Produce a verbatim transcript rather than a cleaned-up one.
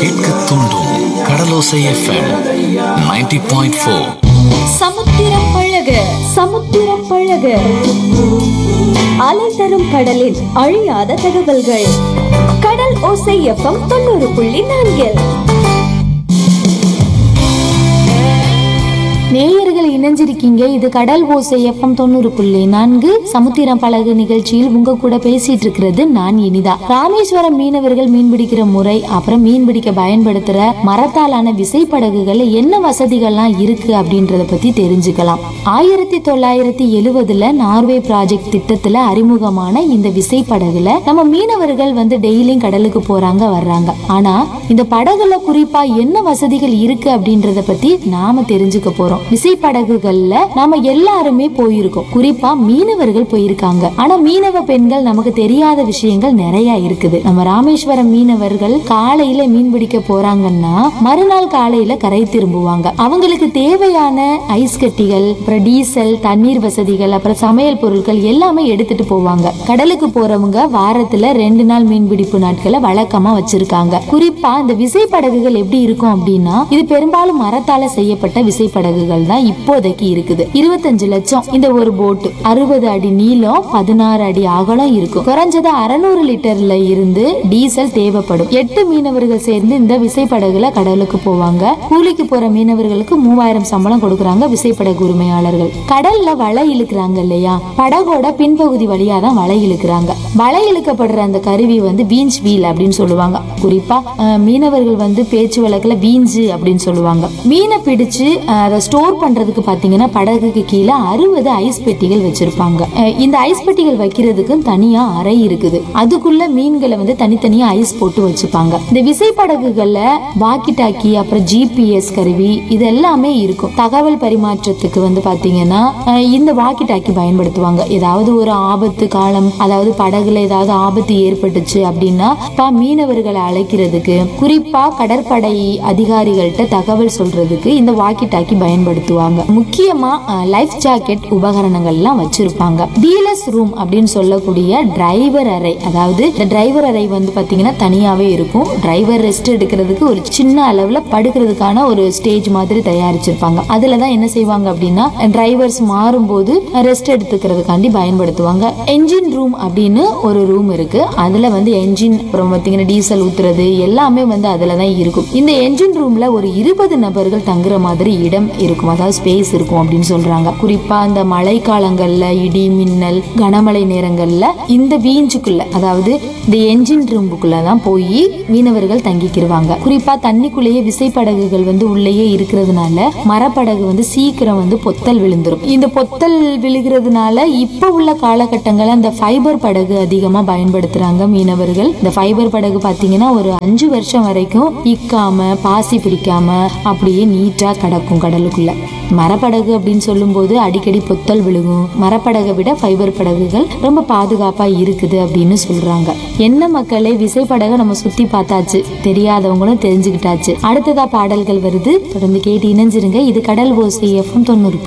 கேட்க தூண்டும் கடலோசை FM ninety point four. சமுத்திரம் பழக சமுத்திரம் பழக அலை தரும் கடலில் அழியாத தகவல்கள். கடல் ஓசை எஃப்எம் தொண்ணூறு புள்ளி நான்கில் நேயர்கள் இணைஞ்சிருக்கீங்க. இது கடல் ஓசை எஃப்எம் தொண்ணூறு புள்ளி நான்கு சமுத்திரம் பழகு நிகழ்ச்சியில் உங்க கூட பேசிட்டு இருக்கிறது நான் இனிதா. ராமேஸ்வரம் மீனவர்கள் மீன் பிடிக்கிற முறை, அப்புறம் மீன் பிடிக்க பயன்படுத்துற மரத்தாலான விசைப்படகுகள் என்ன வசதிகள்லாம் இருக்கு அப்படின்றத பத்தி தெரிஞ்சுக்கலாம். ஆயிரத்தி தொள்ளாயிரத்தி எழுவதுல நார்வே ப்ராஜெக்ட் திட்டத்துல அறிமுகமான இந்த விசைப்படகுல நம்ம மீனவர்கள் வந்து டெய்லியும் கடலுக்கு போறாங்க வர்றாங்க. ஆனா இந்த படகுல குறிப்பா என்ன வசதிகள் இருக்கு அப்படின்றத பத்தி நாம தெரிஞ்சுக்க போறோம். விசைப்படகுகள்ல நாம எல்லாருமே போயிருக்கோம், குறிப்பா மீனவர்கள் போயிருக்காங்க. ஆனா மீனவ பெண்கள் நமக்கு தெரியாத விஷயங்கள் நிறைய இருக்குது. நம்ம ராமேஸ்வரம் மீனவர்கள் காலையில மீன் பிடிக்க போறாங்கன்னா மறுநாள் காலையில கரை திரும்புவாங்க. அவங்களுக்கு தேவையான ஐஸ் கட்டிகள், அப்புறம் டீசல், தண்ணீர் வசதிகள், அப்புறம் சமையல் பொருட்கள் எல்லாமே எடுத்துட்டு போவாங்க. கடலுக்கு போறவங்க வாரத்துல ரெண்டு நாள் மீன் பிடிப்பு நாட்களை வழக்கமா வச்சிருக்காங்க. குறிப்பா இந்த விசைப்படகுகள் எப்படி இருக்கும் அப்படின்னா, இது பெரும்பாலும் மரத்தால செய்யப்பட்ட விசைப்படகுகள் தான் இப்போதைக்கு இருக்குது. இருபத்தஞ்சு லட்சம் இந்த ஒரு போட்டு, அறுபது அடி நீளம், பதினாறு அடி அகலம் இருக்கும். குறைஞ்சது அறுநூறு லிட்டர்ல இருந்து டீசல் தேவைப்படும். எட்டு மீனவர்கள் சேர்ந்து இந்த விசைப்படகுல கடலுக்கு போவாங்க. கூலிக்கு போற மீனவர்களுக்கு மூவாயிரம் சம்பளம் கொடுக்கறாங்க விசைப்படகு உரிமையாளர்கள். கடல்ல வலை இழுக்கிறாங்க இல்லையா, படகோட பின்பகுதி வழியா தான் வலை இழுக்கிறாங்க. வலை இழுக்கப்படுற அந்த கருவி வந்து வீஞ்ச் வீல் அப்படின்னு சொல்லுவாங்க. குறிப்பா மீனவர்கள் வந்து பேச்சு வழக்குல வீஞ்சு அப்படின்னு சொல்லுவாங்க. மீனை பிடிச்சு அதை ஸ்டோர் பண்றதுக்கு பாத்தீங்கன்னா படகுக்கு கீழே அறுபது ஐஸ் பெட்டிகள் வச்சிருப்பாங்க. இந்த ஐஸ் பெட்டிகள் வைக்கிறதுக்கு தனியா அறை இருக்குது. அதுக்குள்ள மீன்களை வந்து தனித்தனியா ஐஸ் போட்டு வச்சுப்பாங்க. இந்த விசைப்படகுகள்ல வாக்கி டாக்கி, அப்புறம் ஜிபிஎஸ் கருவி இது எல்லாமே இருக்கும். தகவல் பரிமாற்றத்துக்கு வந்து பாத்தீங்கன்னா இந்த வாக்கி டாக்கி பயன்படுத்துவாங்க. ஏதாவது ஒரு ஆபத்து காலம், அதாவது படகுல ஏதாவது ஆபத்து ஏற்பட்டுச்சு அப்படின்னா மீனவர்களை அழைக்கிறதுக்கு, குறிப்பா கடற்படை அதிகாரிகள்கிட்ட தகவல் சொல்றதுக்கு இந்த வாக்கி டாக்கி பயன்படுத்துவாங்க. முக்கியமா லைஃப் ஜாக்கெட் உபகரணங்கள் எல்லாம் வச்சிருப்பாங்க. டீலர்ஸ் ரூம் அப்படின்னு சொல்லக்கூடிய டிரைவர் அறை, அதாவது இந்த டிரைவர் அறை வந்து பாத்தீங்கன்னா தனியாவே இருக்கும். டிரைவர் ரெஸ்ட் எடுக்கிறதுக்கு ஒரு சின்ன அளவுல படுக்கிறதுக்கான ஒரு ஸ்டேஜ் மாதிரி தயாரிச்சிருப்பாங்க. அதுலதான் என்ன செய்வாங்க அப்படின்னா டிரைவர்ஸ் மாறும்போது ரெஸ்ட் எடுத்துக்கிறதுக்காண்டி பயன்படுத்துவாங்க. என்ஜின் ரூம் அப்படின்னு ஒரு ரூம் இருக்கு. அதுல வந்து என்ஜின், அப்புறம் பாத்தீங்கன்னா டீசல் ஊத்துறது எல்லாமே வந்து அதுலதான் இருக்கும். இந்த என்ஜின் ரூம்ல ஒரு இருபது நபர்கள் தங்குற மாதிரி இடம் இருக்கும், அதாவது ஸ்பேஸ் இருக்கும் அப்படின்னு சொல்றாங்க. குறிப்பா இந்த மழை காலங்கள்ல, இடி மின்னல், கனமழை நேரங்கள்ல இந்த வீஞ்சுக்குள்ள, அதாவது இந்த என்ஜின் ரூமுக்குள்ளதான் போய் மீனவர்கள் தங்கிக்கிருவாங்க. குறிப்பா தண்ணிக்குள்ளேயே விசைப்படகுகள் வந்து உள்ளேயே இருக்கிறதுனால மரப்படகு வந்து சீக்கிரம் வந்து பொத்தல் விழுந்துரும். இந்த பொத்தல் விழுகிறதுனால இப்ப உள்ள காலகட்டங்கள்ல இந்த ஃபைபர் படகு அதிகமா பயன்படுத்துறாங்க மீனவர்கள். இந்த ஃபைபர் படகு பாத்தீங்கன்னா ஒரு அஞ்சு வருஷம் வரைக்கும் இக்காம பாசி பிடிக்காம அப்படியே நீட்டா கிடக்கும் கடலுக்குள்ள. மரப்படகு அப்படின்னு சொல்லும் போது அடிக்கடி பொத்தல் விழுகும். மரப்படகை விட ஃபைபர் படகுகள் ரொம்ப பாதுகாப்பா இருக்குது அப்படின்னு சொல்றாங்க. என்ன மக்களே, விசைப்படகை நம்ம சுத்தி பார்த்தாச்சு, தெரியாதவங்களும் தெரிஞ்சுக்கிட்டாச்சு. அடுத்ததா பாடல்கள் வருது, தொடர்ந்து கேட்டு இணைஞ்சிருங்க. இது கடல் ஓசை எஃப்எம் தொண்ணூறு.